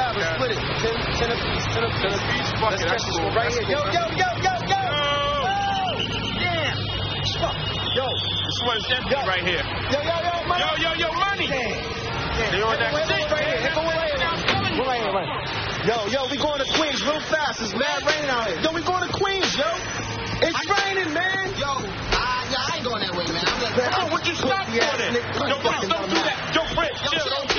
$5 and split it. 10 apiece. 10 apiece. Fuck it, that's cool. Right here. Yo. Damn. Fuck. Yo. This one's empty right here. Yo, money. Yo, money. They on that shit. We're right here. Yo, we going to Queens real fast. It's mad rain out here. Yo, we going to Queens, yo. It's raining, man. Yo, I ain't going that way, man. What you stop doing it? Don't do that.